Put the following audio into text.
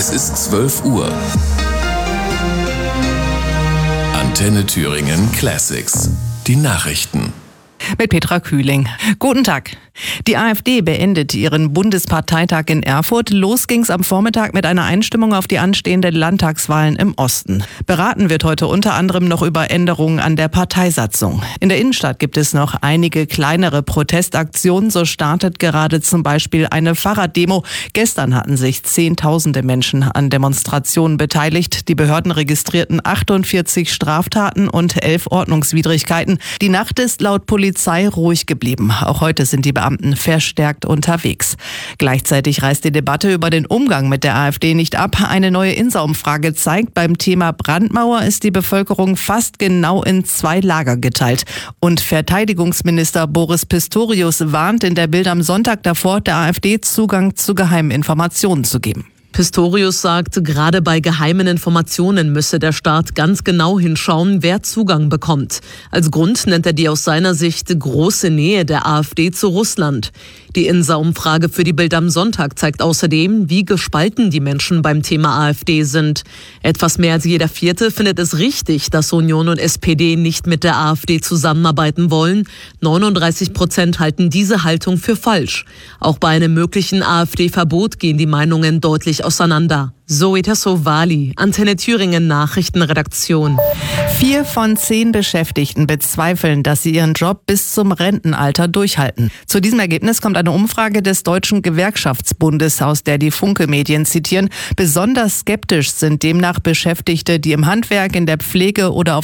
Es ist 12 Uhr. Antenne Thüringen Classics. Die Nachrichten. Mit Petra Kühling. Guten Tag. Die AfD beendet ihren Bundesparteitag in Erfurt. Los ging's am Vormittag mit einer Einstimmung auf die anstehenden Landtagswahlen im Osten. Beraten wird heute unter anderem noch über Änderungen an der Parteisatzung. In der Innenstadt gibt es noch einige kleinere Protestaktionen. So startet gerade zum Beispiel eine Fahrraddemo. Gestern hatten sich Zehntausende Menschen an Demonstrationen beteiligt. Die Behörden registrierten 48 Straftaten und 11 Ordnungswidrigkeiten. Die Nacht ist laut Polizei ruhig geblieben. Auch heute sind die Beamten verstärkt unterwegs. Gleichzeitig reißt die Debatte über den Umgang mit der AfD nicht ab. Eine neue INSA-Umfrage zeigt, beim Thema Brandmauer ist die Bevölkerung fast genau in 2 Lager geteilt. Und Verteidigungsminister Boris Pistorius warnt in der Bild am Sonntag davor, der AfD Zugang zu geheimen Informationen zu geben. Pistorius sagt, gerade bei geheimen Informationen müsse der Staat ganz genau hinschauen, wer Zugang bekommt. Als Grund nennt er die aus seiner Sicht große Nähe der AfD zu Russland. Die INSA-Umfrage für die Bild am Sonntag zeigt außerdem, wie gespalten die Menschen beim Thema AfD sind. Etwas mehr als jeder Vierte findet es richtig, dass Union und SPD nicht mit der AfD zusammenarbeiten wollen. 39% halten diese Haltung für falsch. Auch bei einem möglichen AfD-Verbot gehen die Meinungen deutlich auseinander. Zoe Tassovali, Antenne Thüringen Nachrichtenredaktion. 4 von 10 Beschäftigten bezweifeln, dass sie ihren Job bis zum Rentenalter durchhalten. Zu diesem Ergebnis kommt eine Umfrage des Deutschen Gewerkschaftsbundes, aus der die Funke-Medien zitieren. Besonders skeptisch sind demnach Beschäftigte, die im Handwerk, in der Pflege oder auf